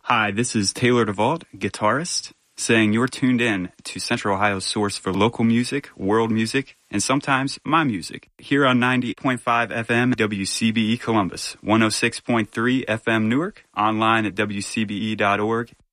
Hi, this is Taylor DeVault, guitarist, saying you're tuned in to Central Ohio's source for local music, world music, and sometimes my music. Here on 90.5 FM WCBE Columbus, 106.3 FM Newark, online at WCBE.org,